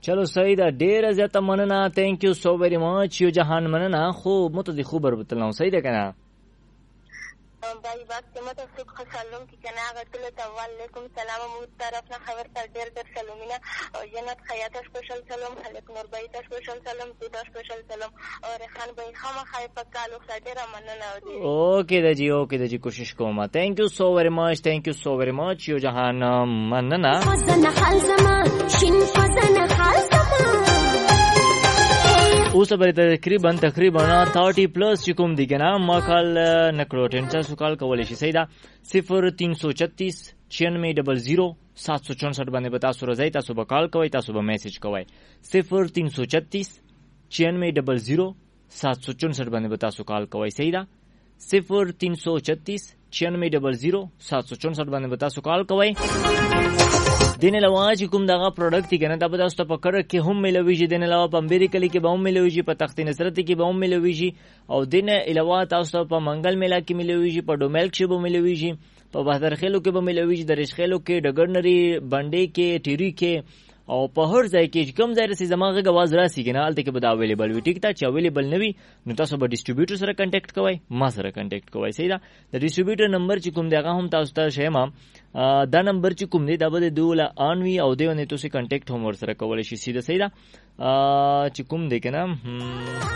چلو صحیح ده، ډیره زیاته مننه. تhank you so very much. یو جهان مننه. خو مت دي خبر بتلنو صحیح ده کنه باي وخت مته سوق خسالم کی کنه غتل علیکم سلام مو طرف نه خبر تر ډیر در سلامونه او جنت خیاط سپیشل سلام خلک نور بای ته سپیشل سلام تو ته سپیشل سلام اور خان بای خامہ خای پکالو ساده مننه اوکے ده جی اوکے ده جی کوشش کوم. thank you so very much. thank you so very much. یو جهان مننه. حال زمان شین فزن حال زمان اوس به تقریبا 30 پلس چې کوم دي کنه ما کال نکړو ټینټا سو کال کولای شي صحیح ده 0336 9600 764 باندې به تاسو راځي تاسو به کال کوئ تاسو به میسج کوئ 0336 9600 764 باندې به تاسو کال کوئ صحیح ده 0336 9600 764 باندې به تاسو کال کوئ. دین علاوه چې کوم دغه پروډکټ دی کنه دا به تاسو ته پکړه کې هم ملويږي. دین علاوه په امریکا کې به هم ملويږي، په تخت نصرت کې به هم ملويږي، او دین علاوه تاسو ته په منګل میلا کې ملويږي، په ډوملک کې به ملويږي، په بهادر خیلو کې به ملويږي، درش خیلو کې، ډګرنری باندې کې، ټيري کې، او په هر ځای کې کوم ځای رسي زماغه غواز راسي کنه الته کې به دا اویلیبل وي. ټیک تا چې اویلیبل نوي نو تاسو به ډیسټریبیوټر سره کنټیکټ کوئ، ما سره کنټیکټ کوئ صحیح ده. د ډیسټریبیوټر نمبر چې کوم دیغه هم تاسو ته شیما دا نمبر چې کوم دی دا به دوله انوي او دیونه تاسو کنټیکټ هم ور سره کولای شي سیده صحیح ده چې کوم دی کنه